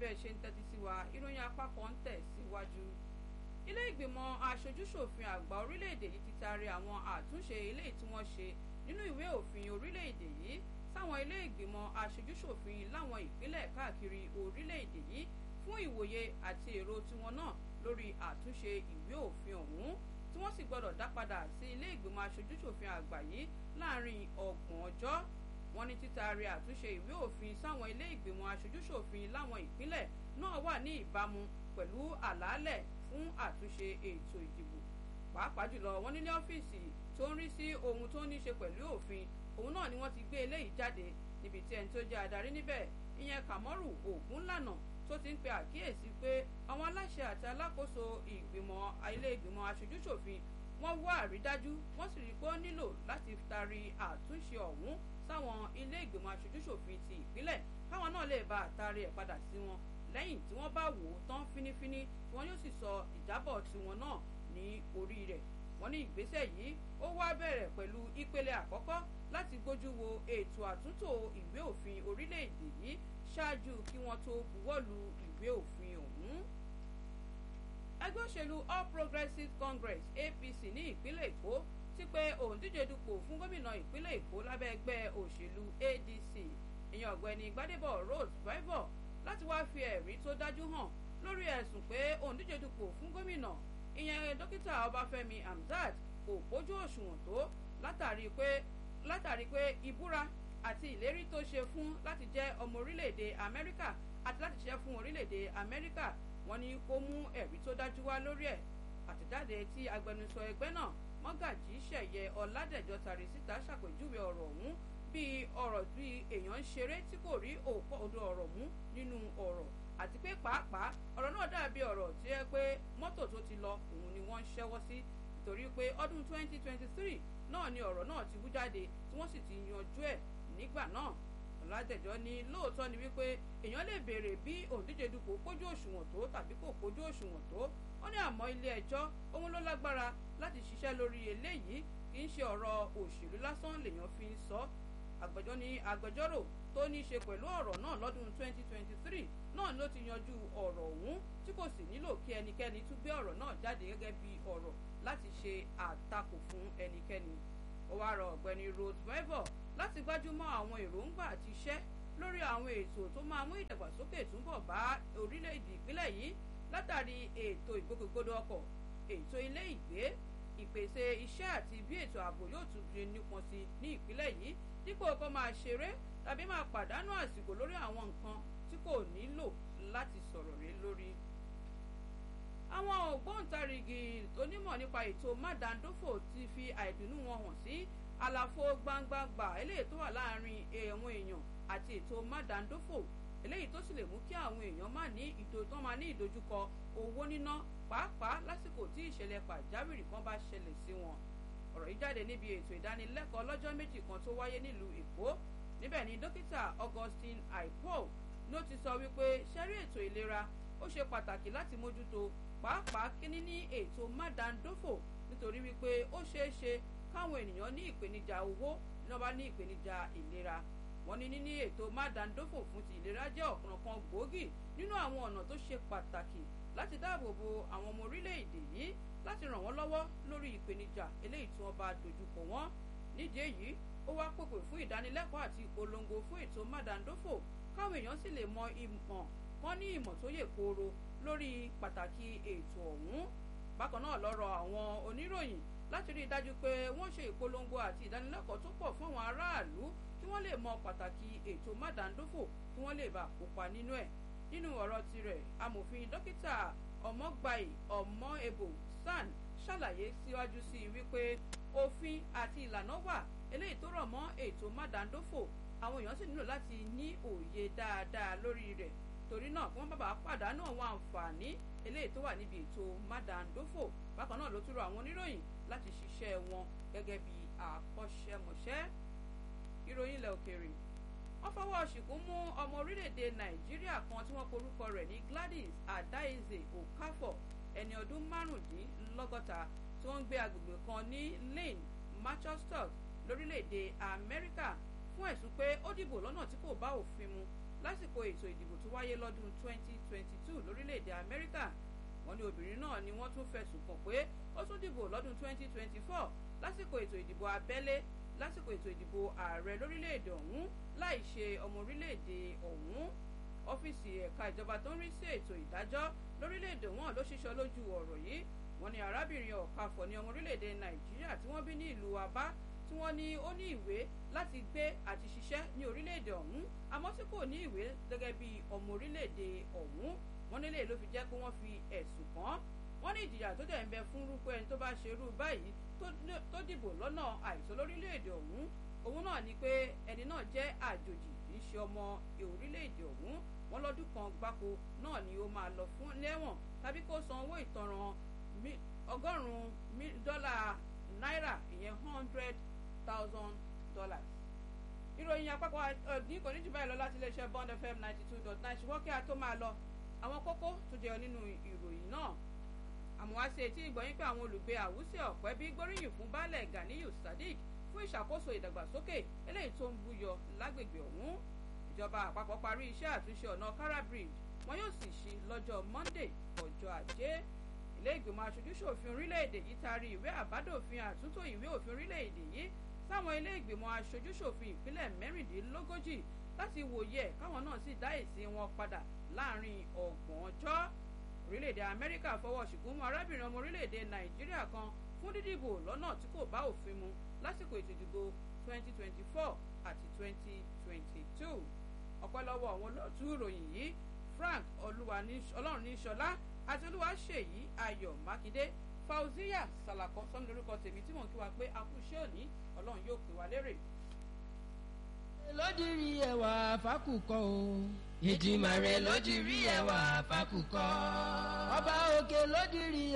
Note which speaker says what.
Speaker 1: bẹ́ẹ̀ ṣe ń tẹ́tí sí wa ìròyìn àpapọ̀ ń tẹ̀ síwájú. Ilé ìgbìmọ̀ aṣojúṣòfin àgbà orílẹ̀-èdè yìí ti taari àwọn àtúnṣe eléyìí tí wọ́n ṣe nínú ìwé òfin orílẹ̀-èdè yìí sáwọn ilé ìgbìmọ̀ aṣojúṣòfin láwọn ìpínlẹ̀ káàkiri orílẹ̀-èdè yìí fún ìwòye àti èrò tiwọn náà lórí àtúnṣe ìwé òfin ọ̀hún tí wọ́n sì gbọ́dọ̀ dá padà sí ilé ìgbìmọ̀ aṣojúṣòfin àgbà yìí láàrin 30 ọjọ́. Wọ́n ní títaari àtúnṣe ìwé òfin sáwọn ilé ìgbìmọ̀ aṣojúṣòfin láwọn ìpínlẹ̀ náà wà ní ìbámu pẹ̀lú àlàálẹ̀ fún àtúnṣe ètò ìdìbò. Pàápàá jùlọ wọ́n ní ọ́fíìsì tó ń rí sí ohun tó ní ṣe pẹ̀lú òfin òun náà ni wọ́n ti gbé eléyìí jáde níbi tí ẹni tó jẹ́ adarí níbẹ̀ ìyẹn Kàmọ́rù Ògúnlànà tó ti ń pe àkíyèsí pé àwọn aláṣẹ àti alákòóso ilé ìgbìmọ̀ aṣojúṣòfin wọ́n wá àrídájú wọ́n sì rí pé ó nílò láti taari àtúnṣe ọ̀hún sáwọn ilé ìgbìmọ̀ aṣojúṣòfin ti ìpínlẹ̀ káwọn náà lè bá àtàrí ẹ̀ padà sí wọn lẹ́yìn tí wọ́n bá wò ó tán fínífíní tí wọ́n yóò sì sọ ìjábọ̀ tiwọn náà ní orí rẹ̀. Wọ́n ní ìgbésẹ̀ yìí ó wá bẹ̀rẹ̀ pẹ̀lú ìpele àkọ́kọ́ láti gbójú wo ètò àtúntò ìwé òfin orílẹ̀-èdè yìí ṣáájú kí wọ́n tó buwọ́lu ìwé òfin ọ̀hún. Ẹgbẹ́ òṣèlú All Progressives Congress APC ní ìpínlẹ̀ Èkó ti pé òǹdíje dupò fún gómìnà ìpínlẹ̀ Èkó lábẹ́ ẹgbẹ́ òṣèlú ADC ìyẹn ọ̀gbẹ́ni Gbádébọ̀ Rose Bible láti wáá fi ẹ̀rí tó dájú hàn lórí ẹ̀sùn pé òǹdíje dupò fún gómìnà ìyẹn dókítà Ọbáfẹ́mi Hamzat kò pójú òṣùwọ̀n tó látàrí pé ìbúra àti ìlérí tó ṣe fún láti jẹ́ ọmọ orílẹ̀-èdè Amẹ́ríkà àti láti ṣiṣẹ́ fún orílẹ̀-èdè Amẹ́ríkà. Wọ́n ní kó mú ẹ̀rí tó dájú wá lórí ẹ̀. Àtẹ̀jáde tí agbẹnusọ ẹgbẹ́ náà Mọ́gàjí Ṣẹ̀yẹ Ọládẹ̀jọ tàrí síta ṣàpèjúwe ọ̀rọ̀ ọ̀hún bíi ọ̀rọ̀ bíi èèyàn ń ṣeré tí kò rí òdo ọ̀rọ̀ mú nínú ọ̀rọ̀ àti pé pàápàá ọ̀rọ̀ náà dàbí ọ̀rọ̀ tí ẹ pé mọ́tò tó ti lọ òun ni wọ́n ń ṣẹ́wọ́ sí nítorí pé ọdún 2023 náà ni ọ̀rọ̀ náà ti wú jáde tí wọ́n sì ti yanjú ẹ̀ nígbà náà. Ọládẹ̀jọ ní lóòótọ́ ni wípé èèyàn lè béèrè bí òǹdíje dupò kójú òṣùwọ̀n tó tàbí kò kójú òṣùwọ̀n tó. Ó ní àmọ́ ilé ẹjọ́ òun ló lágbára láti ṣiṣẹ́ lórí eléyìí kì í ṣe ọ̀rọ̀ òṣèlú lásán lèèyàn fi ń sọ. Agbẹjọ́rò tó ní í ṣe pẹ̀lú ọ̀rọ̀ náà lọ́dún 2023 náà ló ti yanjú ọ̀rọ̀ ọ̀hún tí kò sì nílò kí ẹnikẹ́ni tún gbé ọ̀rọ̀ náà jáde gẹ́gẹ́ bí ọ̀rọ̀ láti ṣe àtakò fún ẹnikẹ́ni. Ó wá rọ ọ̀gbẹ́ni Rose Bible láti gbájúmọ́ àwọn èròǹgbà àti iṣẹ́ lórí àwọn ètò tó máa mú ìdàgbàsókè túbọ̀ bá orílẹ̀-èdè ìpínlẹ̀ yìí látàrí ètò ìgbòkègbodò ọkọ̀, ètò ilé ìgbé, ìpèsè iṣẹ́ àti bí ètò ààbò yóò tún ṣe nípọn sí ní ìpínlẹ̀ yìí dípò kó máa ṣeré tàbí máa pàdánù àsìkò lórí àwọn nǹkan tí kò nílò láti sọ̀rọ̀ rẹ̀ lórí. Àwọn ògbóǹtarìgì onímọ̀ nípa ètò mádàndófò ti fi àìdùnnú wọn hàn sí àlàfo gbangbangba eléyìí tó wà láàrin àwọn èèyàn àti ètò mádàndófò eléyìí tó sì lè mú kí àwọn èèyàn máa ní ìdojúkọ owó níná pàápàá lásìkò tí ìṣẹ̀lẹ̀ pàjáwìrì kan bá ṣẹlẹ̀ sí wọn. Ọ̀rọ̀ yìí jáde níbi ètò ìdánilẹ́kọ̀ọ́ lọ́jọ́ méjì kan tó wáyé nílùú Èkó. Níbẹ̀ ni dókítà Augustine Aipo ló ti sọ wípé ṣẹ́rí ètò ìlera ó ṣe pàtàkì láti mójútó pàápàá kíní ní ètò mádàndófò nítorí wípé ó ṣeé ṣe káwọn ènìyàn ní ìpèníjà owó ní wọ́n bá ní ìpèníjà ìlera. Wọ́n ní níní ètò mádàndófò fún ti ìlera jẹ́ ọ̀kan kan gbòógì nínú àwọn ọ̀nà tó ṣe pàtàkì láti dáàbò bo àwọn ọmọ orílẹ̀-èdè yìí láti ràn wọ́n lọ́wọ́ lórí ìpèníjà eléyìí tí wọ́n bá dojúkọ wọ́n. Nídìí èyí ó wá pèpè fún ìdánilẹ́kọ̀ọ́ àti ìpolongo fún ètò mádàndófò káwọn èèyàn sì lè mọ ìmọ̀ wọn ní ìmọ̀ tó yè kooro lórí pàtàkì ètò ọ̀hún. Bákan náà lọ́rọ̀ àwọn oníròyìn láti rí i dájú pé wọ́n ṣe ìpolongo àti ìdánilẹ́kọ̀ọ́ tó pọ̀ fún àwọn aráàlú kí wọ́n lè mọ pàtàkì ètò mádàndófò kí wọ́n lè bá kópa nínú ẹ̀. Nínú ọ̀rọ̀ tirẹ̀ amòfin dókítà Ọmọgbàì Ọmọebo San ṣàlàyé síwájú sí i wípé òfin àti ìlànà wà eléyìí tó rọ̀ mọ́ ètò mádàndófò àwọn èèyàn sì nílò láti ní òye dáadáa lórí rẹ̀ torí náà kí wọ́n bàbá pàdánù àwọn àǹfààní eléyìí tó wà níbi ètò mádàndófò. Bákan náà ló tún rọ àwọn oníròyìn láti ṣiṣẹ́ wọn gẹ́gẹ́ bí àkọ́ṣẹ́mọṣẹ́. Ìròyìn ilẹ̀ òkèèrè. Wọ́n fọwọ́ ṣìkún mú ọmọ orílẹ̀-èdè Nàìjíríà kan tí wọ́n porúkọ rẹ̀ ní Gladys Adaize Okafor ẹni ọdún 65 tí wọ́n ń gbé agbègbè kan ní Lane, Massachusetts lórílẹ̀-èdè Amẹ́ríkà fún ẹ̀sùn pé ó dìbò lọ́nà tí kò bá òfin mu lásìkò ètò ìdìbò tó wáyé lọ́dún 2022 lórílẹ̀‐èdè Amẹ́ríkà. Wọ́n ní obìnrin náà ni wọ́n tún fẹ̀sùn kàn pé ó tún dìbò lọ́dún 2024 lásìkò ètò ìdìbò abẹ́lé lásìkò ètò ìdìbò ààrẹ lórílẹ̀‐èdè ọ̀hún láì ṣe ọmọ orílẹ̀‐èdè ọ̀hún. Ọ́fíìsì ẹ̀ka ìjọba tó ń rí sí ètò ìdájọ́ lórílẹ̀‐èdè wọn ló ṣíṣọ lójú ọ̀rọ̀ yìí. Wọ́n ní arábìnrin Ọ̀kafọ̀ ní ọmọ orílẹ̀‐èdè Nàìjíríà tí wọ́n bí ní ìlú Aba tí wọ́n ní ó ní ìwé láti gbé àti ṣiṣẹ́ ní orílẹ̀‐èdè ọ̀hún àmọ́ tí kò ní ìwé gẹ́gẹ́ bí ọmọ orílẹ̀‐èdè ọ̀hún. Wọ́n nílé ló fi jẹ́ pé wọ́n fi ẹ̀sùn kàn. Wọ́n ní ìjìyà tó dẹ̀ ń bẹ fún rúpẹ́ ẹni tó bá ṣerú báyìí tó dìbò lọ́nà àìtọ́ lórílẹ̀‐èdè ọ̀hún. Òun náà ni pé ẹni náà jẹ́ àjòjì kì í ṣe ọmọ orílẹ̀‐èdè ọ̀hún. Wọ́n lọ́dún kan gbáko náà ni ó máa lọ fún lẹ́wọ̀n tàbí kó san owó ìtanràn $100,000 ìyẹn $100,000. Ìròyìn àpapọ̀ ọ̀dín kò ní jù báyìí lọ láti iléeṣẹ́ Bond FM 92.9 ṣùgbọ́n kí a tó máa lọ àwọn kókó tó jẹyọ nínú ìròyìn náà. Àmọ́ wá sí etí ìgbọ̀nyín pé àwọn olùgbé Àwùsẹ̀ Ọ̀pẹ́bí gbóríyìn fún baálẹ̀ Ganiyu Sadiq fún ìṣàkóso ìdàgbàsókè eléyìí tó ń búyọ lágbègbè ọ̀hún. Ìjọba àpapọ̀ parí iṣẹ́ àtúnṣe ọ̀nà Kara Bridge wọn yóò sì ṣí lọ́jọ́ Monday ọjọ́ Ajé. Ilé ìgbìmọ̀ aṣojúṣòfin orílẹ̀-èdè yìí taari ìwé àbádòfin àtúntò ìwé òfin orílẹ̀-èdè yìí sáwọn ilé ìgbìmọ̀ aṣojúṣòfin ìpínlẹ̀ 36 láti wòye káwọn náà sì dá èsì wọn padà láàrin 30 ọjọ́. Orílẹ̀-èdè Amẹ́ríkà fọwọ́ ṣìkún mú arábìnrin ọmọ orílẹ̀-èdè Nàìjíríà kan fún dídìbò lọ́nà tí kò bá òfin mu lásìkò ètò ìdìbò 2024 àti 2022. Ọpẹ́ lọ́wọ́ àwọn olóòtú ìròyìn yìí Frank Ọlọ́runníṣọlá àti Olúwaṣèyí Ayọ̀ Mákindé. Fauziya Salako sọ́mi lórúkọ tèmi tí mò ń kí wa pé a kú iṣẹ́ òní Ọlọ́run yóò pè wá lérè.
Speaker 2: lódìrí ẹwà fákùkọ o. Èdùmàrè lódìrí ẹwà fákùkọ. Ọba òkè lódìrí